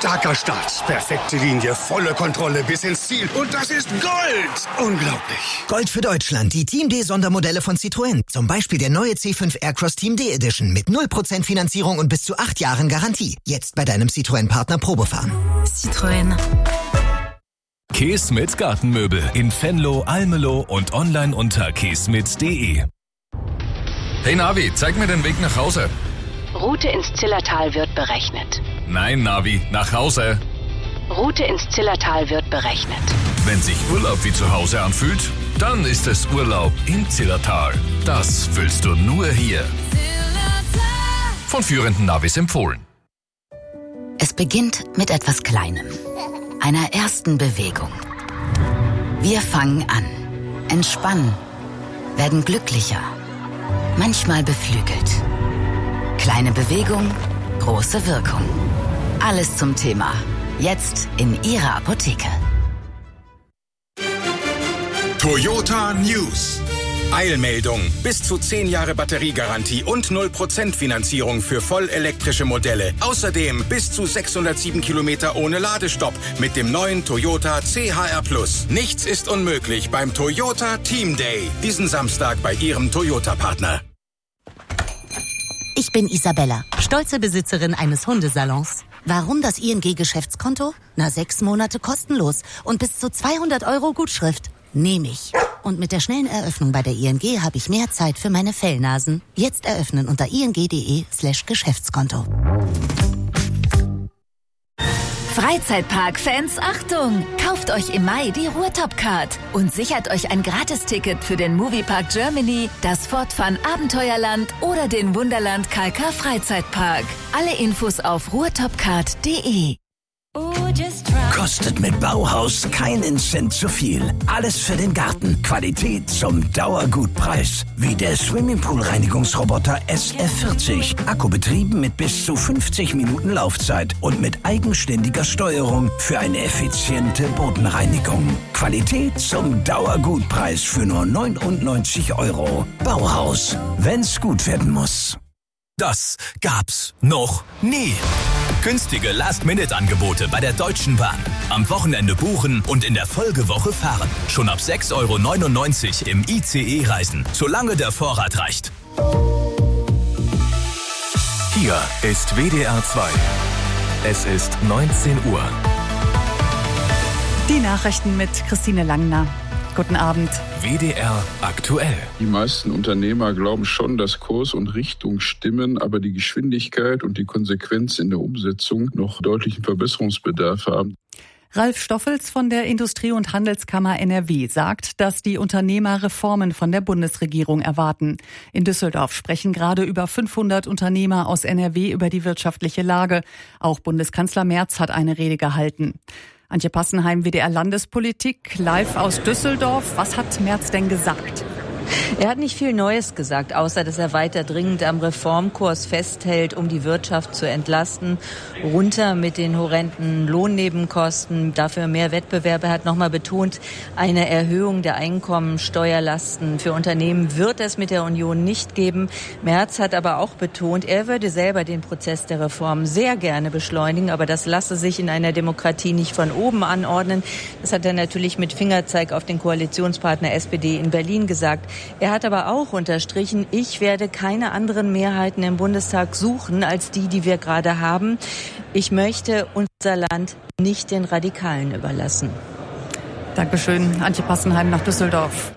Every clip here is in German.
Starker Start, perfekte Linie, volle Kontrolle bis ins Ziel. Und das ist Gold! Unglaublich. Gold für Deutschland, die Team D-Sondermodelle von Citroën. Zum Beispiel der neue C5 Aircross Team D Edition mit 0% Finanzierung und bis zu 8 Jahren Garantie. Jetzt bei deinem Citroën-Partner Probefahren. Citroën. Kees-Smith Gartenmöbel in Venlo, Almelo und online unter keesmith.de. Hey Navi, zeig mir den Weg nach Hause. Route ins Zillertal wird berechnet. Nein, Navi, nach Hause. Route ins Zillertal wird berechnet. Wenn sich Urlaub wie zu Hause anfühlt, dann ist es Urlaub im Zillertal. Das fühlst du nur hier. Von führenden Navis empfohlen. Es beginnt mit etwas Kleinem. Einer ersten Bewegung. Wir fangen an, entspannen, werden glücklicher, manchmal beflügelt. Kleine Bewegung, große Wirkung. Alles zum Thema. Jetzt in Ihrer Apotheke. Toyota News. Eilmeldung. Bis zu 10 Jahre Batteriegarantie und 0% Finanzierung für vollelektrische Modelle. Außerdem bis zu 607 Kilometer ohne Ladestopp mit dem neuen Toyota CHR+. Nichts ist unmöglich beim Toyota Team Day. Diesen Samstag bei Ihrem Toyota-Partner. Ich bin Isabella, stolze Besitzerin eines Hundesalons. Warum das ING-Geschäftskonto? 6 Monate kostenlos und bis zu 200 € Gutschrift. Nehme ich. Und mit der schnellen Eröffnung bei der ING habe ich mehr Zeit für meine Fellnasen. Jetzt eröffnen unter ing.de/Geschäftskonto. Freizeitpark-Fans, Achtung! Kauft euch im Mai die Ruhrtop-Card und sichert euch ein Gratisticket für den Moviepark Germany, das Fort Fun Abenteuerland oder den Wunderland KK Freizeitpark. Alle Infos auf ruhrtopcard.de. Kostet mit Bauhaus keinen Cent zu viel. Alles für den Garten. Qualität zum Dauergutpreis. Wie der Swimmingpool-Reinigungsroboter SF40. Akkubetrieben mit bis zu 50 Minuten Laufzeit und mit eigenständiger Steuerung für eine effiziente Bodenreinigung. Qualität zum Dauergutpreis für nur 99 €. Bauhaus. Wenn's gut werden muss. Das gab's noch nie. Günstige Last-Minute-Angebote bei der Deutschen Bahn. Am Wochenende buchen und in der Folgewoche fahren. Schon ab 6,99 € im ICE reisen, solange der Vorrat reicht. Hier ist WDR 2. Es ist 19 Uhr. Die Nachrichten mit Christine Langner. Guten Abend. WDR aktuell. Die meisten Unternehmer glauben schon, dass Kurs und Richtung stimmen, aber die Geschwindigkeit und die Konsequenz in der Umsetzung noch deutlichen Verbesserungsbedarf haben. Ralf Stoffels von der Industrie- und Handelskammer NRW sagt, dass die Unternehmer Reformen von der Bundesregierung erwarten. In Düsseldorf sprechen gerade über 500 Unternehmer aus NRW über die wirtschaftliche Lage. Auch Bundeskanzler Merz hat eine Rede gehalten. Antje Passenheim, WDR Landespolitik, live aus Düsseldorf. Was hat Merz denn gesagt? Er hat nicht viel Neues gesagt, außer dass er weiter dringend am Reformkurs festhält, um die Wirtschaft zu entlasten. Runter mit den horrenden Lohnnebenkosten, dafür mehr Wettbewerb. Er hat nochmal betont, eine Erhöhung der Einkommensteuerlasten für Unternehmen wird es mit der Union nicht geben. Merz hat aber auch betont, er würde selber den Prozess der Reform sehr gerne beschleunigen, aber das lasse sich in einer Demokratie nicht von oben anordnen. Das hat er natürlich mit Fingerzeig auf den Koalitionspartner SPD in Berlin gesagt. Er hat aber auch unterstrichen, ich werde keine anderen Mehrheiten im Bundestag suchen als die wir gerade haben. Ich möchte unser Land nicht den Radikalen überlassen. Dankeschön, Antje Passenheim nach Düsseldorf.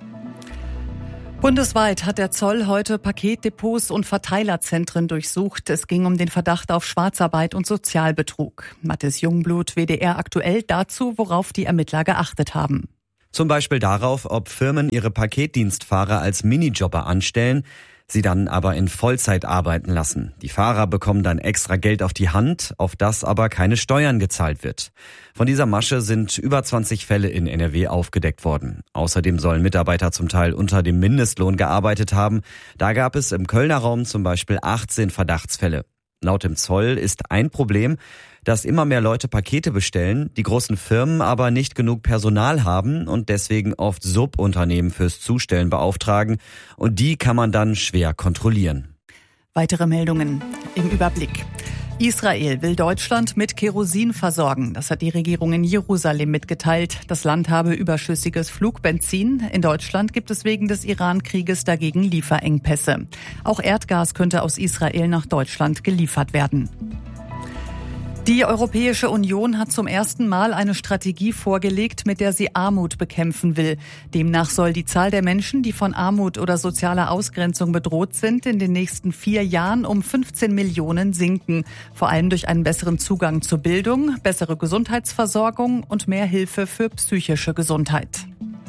Bundesweit hat der Zoll heute Paketdepots und Verteilerzentren durchsucht. Es ging um den Verdacht auf Schwarzarbeit und Sozialbetrug. Mathis Jungblut, WDR aktuell, dazu, worauf die Ermittler geachtet haben. Zum Beispiel darauf, ob Firmen ihre Paketdienstfahrer als Minijobber anstellen, sie dann aber in Vollzeit arbeiten lassen. Die Fahrer bekommen dann extra Geld auf die Hand, auf das aber keine Steuern gezahlt wird. Von dieser Masche sind über 20 Fälle in NRW aufgedeckt worden. Außerdem sollen Mitarbeiter zum Teil unter dem Mindestlohn gearbeitet haben. Da gab es im Kölner Raum zum Beispiel 18 Verdachtsfälle. Laut dem Zoll ist ein Problem, dass immer mehr Leute Pakete bestellen, die großen Firmen aber nicht genug Personal haben und deswegen oft Subunternehmen fürs Zustellen beauftragen. Und die kann man dann schwer kontrollieren. Weitere Meldungen im Überblick. Israel will Deutschland mit Kerosin versorgen. Das hat die Regierung in Jerusalem mitgeteilt. Das Land habe überschüssiges Flugbenzin. In Deutschland gibt es wegen des Iran-Krieges dagegen Lieferengpässe. Auch Erdgas könnte aus Israel nach Deutschland geliefert werden. Die Europäische Union hat zum ersten Mal eine Strategie vorgelegt, mit der sie Armut bekämpfen will. Demnach soll die Zahl der Menschen, die von Armut oder sozialer Ausgrenzung bedroht sind, in den nächsten 4 Jahren um 15 Millionen sinken. Vor allem durch einen besseren Zugang zur Bildung, bessere Gesundheitsversorgung und mehr Hilfe für psychische Gesundheit.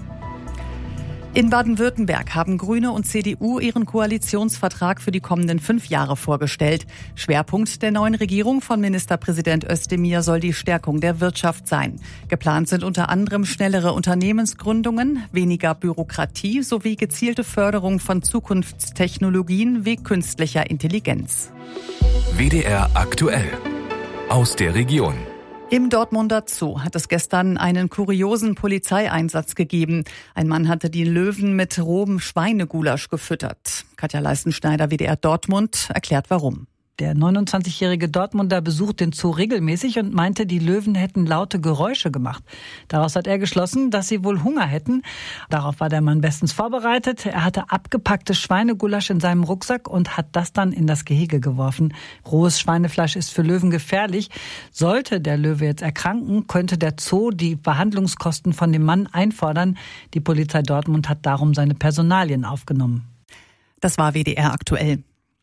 In Baden-Württemberg haben Grüne und CDU ihren Koalitionsvertrag für die kommenden 5 Jahre vorgestellt. Schwerpunkt der neuen Regierung von Ministerpräsident Özdemir soll die Stärkung der Wirtschaft sein. Geplant sind unter anderem schnellere Unternehmensgründungen, weniger Bürokratie sowie gezielte Förderung von Zukunftstechnologien wie künstlicher Intelligenz. WDR aktuell. Aus der Region. Im Dortmunder Zoo hat es gestern einen kuriosen Polizeieinsatz gegeben. Ein Mann hatte die Löwen mit rohem Schweinegulasch gefüttert. Katja Leistenschneider, WDR Dortmund, erklärt warum. Der 29-jährige Dortmunder besucht den Zoo regelmäßig und meinte, die Löwen hätten laute Geräusche gemacht. Daraus hat er geschlossen, dass sie wohl Hunger hätten. Darauf war der Mann bestens vorbereitet. Er hatte abgepacktes Schweinegulasch in seinem Rucksack und hat das dann in das Gehege geworfen. Rohes Schweinefleisch ist für Löwen gefährlich. Sollte der Löwe jetzt erkranken, könnte der Zoo die Behandlungskosten von dem Mann einfordern. Die Polizei Dortmund hat darum seine Personalien aufgenommen. Das war WDR aktuell.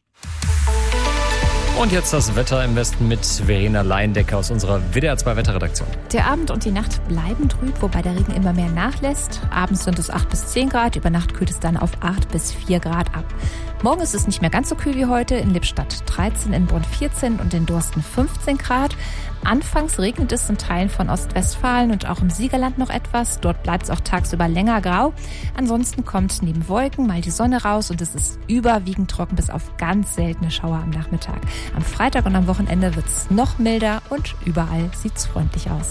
Und jetzt das Wetter im Westen mit Verena Leindecker aus unserer WDR 2 Wetterredaktion. Der Abend und die Nacht bleiben trüb, wobei der Regen immer mehr nachlässt. Abends sind es 8 bis 10 Grad, über Nacht kühlt es dann auf 8 bis 4 Grad ab. Morgen ist es nicht mehr ganz so kühl wie heute. In Lippstadt 13, in Bonn 14 und in Dorsten 15 Grad. Anfangs regnet es in Teilen von Ostwestfalen und auch im Siegerland noch etwas. Dort bleibt es auch tagsüber länger grau. Ansonsten kommt neben Wolken mal die Sonne raus und es ist überwiegend trocken bis auf ganz seltene Schauer am Nachmittag. Am Freitag und am Wochenende wird es noch milder und überall sieht es freundlich aus.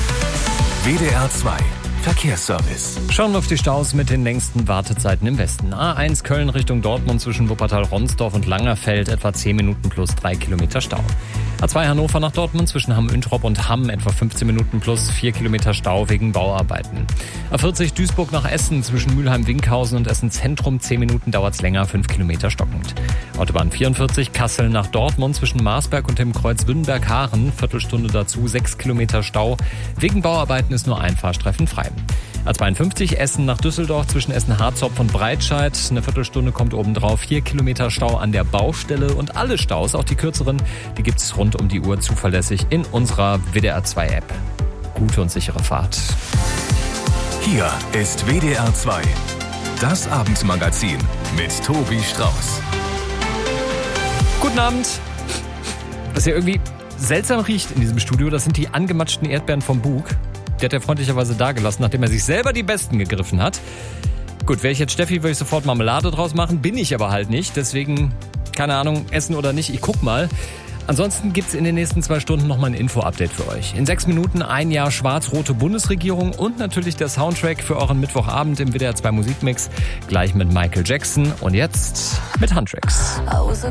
WDR 2 Verkehrsservice. Schauen wir auf die Staus mit den längsten Wartezeiten im Westen. A1 Köln Richtung Dortmund zwischen Wuppertal-Ronsdorf und Langerfeld etwa 10 Minuten plus 3 Kilometer Stau. A2 Hannover nach Dortmund zwischen Hamm-Üntrop und Hamm etwa 15 Minuten plus 4 Kilometer Stau wegen Bauarbeiten. A40 Duisburg nach Essen zwischen Mülheim-Winkhausen und Essen-Zentrum 10 Minuten dauert es länger, 5 Kilometer stockend. Autobahn 44 Kassel nach Dortmund zwischen Marsberg und dem Kreuz Wünnberg-Haaren, Viertelstunde dazu 6 Kilometer Stau. Wegen Bauarbeiten ist nur ein Fahrstreifen frei. A52 Essen nach Düsseldorf zwischen Essen-Harzopf und Breitscheid. Eine Viertelstunde kommt obendrauf. 4 Kilometer Stau an der Baustelle. Und alle Staus, auch die kürzeren, die gibt's rund um die Uhr zuverlässig in unserer WDR 2 App. Gute und sichere Fahrt. Hier ist WDR 2. Das Abendmagazin mit Tobi Strauß. Guten Abend. Was ja irgendwie seltsam riecht in diesem Studio, das sind die angematschten Erdbeeren vom Bug. Die hat er freundlicherweise dagelassen, nachdem er sich selber die besten gegriffen hat. Gut, wäre ich jetzt Steffi, würde ich sofort Marmelade draus machen. Bin ich aber halt nicht. Deswegen, keine Ahnung, essen oder nicht. Ich guck mal. Ansonsten gibt's in den nächsten 2 Stunden nochmal ein Info-Update für euch. In 6 Minuten 1 Jahr schwarz-rote Bundesregierung und natürlich der Soundtrack für euren Mittwochabend im WDR 2 Musikmix. Gleich mit Michael Jackson und jetzt mit Huntrix. I was a